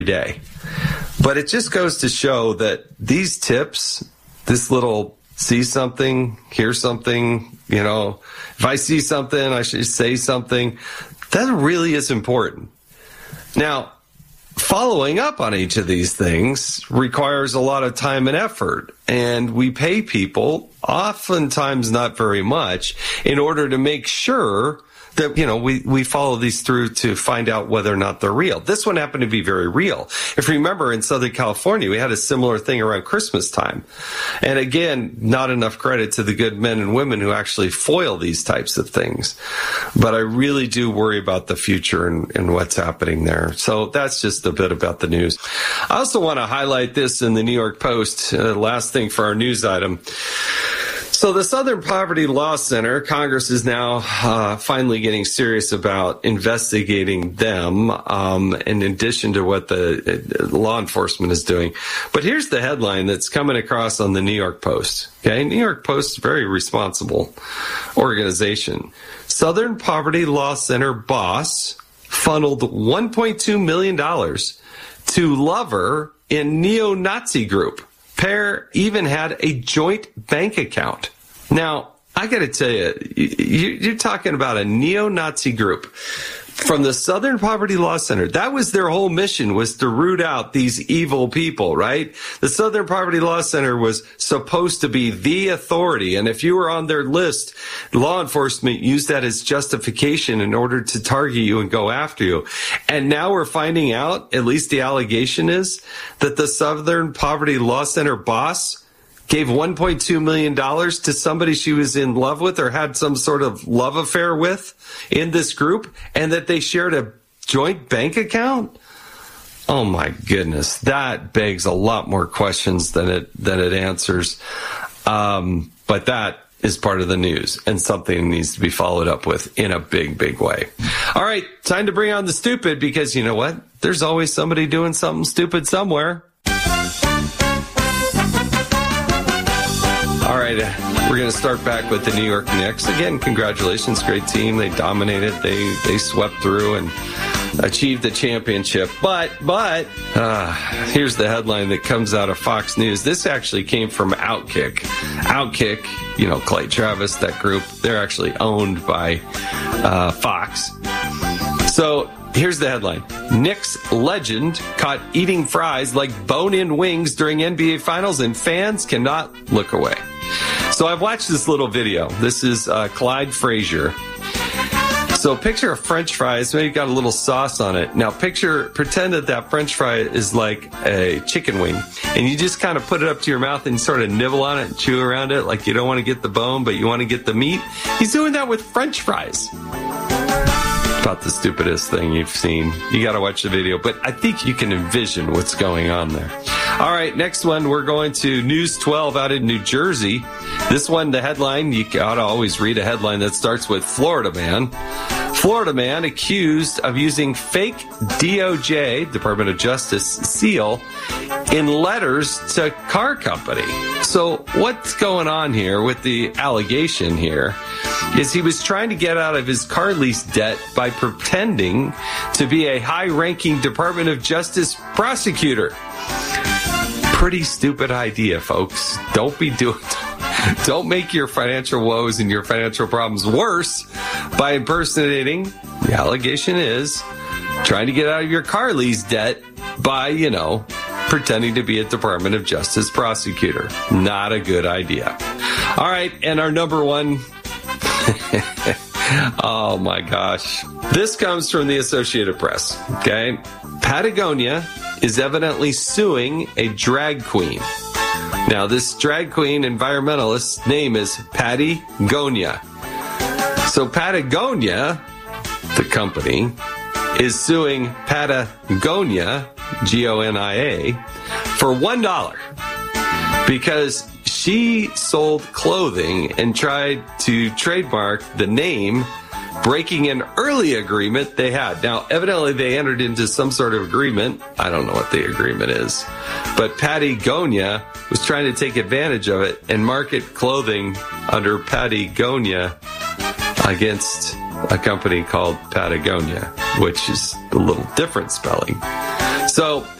day. But it just goes to show that these tips, this little see something, hear something, if I see something, I should say something, that really is important. Now, following up on each of these things requires a lot of time and effort, and we pay people, oftentimes not very much, in order to make sure that, we follow these through to find out whether or not they're real. This one happened to be very real. If you remember, in Southern California, we had a similar thing around Christmas time. And again, not enough credit to the good men and women who actually foil these types of things. But I really do worry about the future and what's happening there. So that's just a bit about the news. I also want to highlight this in the New York Post, last thing for our news item. So the Southern Poverty Law Center, Congress is now finally getting serious about investigating them, in addition to what the law enforcement is doing. But here's the headline that's coming across on the New York Post. Okay, New York Post, very responsible organization. Southern Poverty Law Center boss funneled $1.2 million to lover in neo-Nazi group. Pair even had a joint bank account. Now, I got to tell you, you're talking about a neo-Nazi group from the Southern Poverty Law Center. That was their whole mission, was to root out these evil people, right? The Southern Poverty Law Center was supposed to be the authority. And if you were on their list, law enforcement used that as justification in order to target you and go after you. And now we're finding out, at least the allegation is, that the Southern Poverty Law Center boss gave $1.2 million to somebody she was in love with or had some sort of love affair with in this group, and that they shared a joint bank account? Oh my goodness, that begs a lot more questions than it answers. But that is part of the news and something that needs to be followed up with in a big, big way. All right, time to bring on the stupid, because you know what? There's always somebody doing something stupid somewhere. All right, we're going to start back with the New York Knicks. Again, congratulations, great team. They dominated. They swept through and achieved the championship. But here's the headline that comes out of Fox News. This actually came from Outkick. Outkick, Clay Travis, that group, they're actually owned by Fox. So here's the headline. Knicks legend caught eating fries like bone-in wings during NBA Finals, and fans cannot look away. So I've watched this little video. This is Clyde Frazier. So picture a French fry. It's maybe got a little sauce on it. Now pretend that French fry is like a chicken wing, and you just kind of put it up to your mouth and sort of nibble on it and chew around it like you don't want to get the bone, but you want to get the meat. He's doing that with French fries. About the stupidest thing you've seen. You got to watch the video, but I think you can envision what's going on there. All right, next one, we're going to News 12 out in New Jersey. This one, the headline, you got to always read a headline that starts with Florida man. Florida man accused of using fake DOJ, Department of Justice, seal in letters to car company. So what's going on here with the allegation here is he was trying to get out of his car lease debt by pretending to be a high-ranking Department of Justice prosecutor. Pretty stupid idea, folks. Don't make your financial woes and your financial problems worse by impersonating, the allegation is, trying to get out of your car lease debt by, pretending to be a Department of Justice prosecutor. Not a good idea. All right, and our number one... Oh my gosh. This comes from the Associated Press, okay? Patagonia is evidently suing a drag queen. Now, this drag queen environmentalist's name is Patty Gonia. So Patagonia, the company, is suing Patagonia, Gonia, for $1 because she sold clothing and tried to trademark the name, breaking an early agreement they had. Now, evidently, they entered into some sort of agreement. I don't know what the agreement is. But Patagonia was trying to take advantage of it and market clothing under Patagonia against a company called Patagonia, which is a little different spelling. So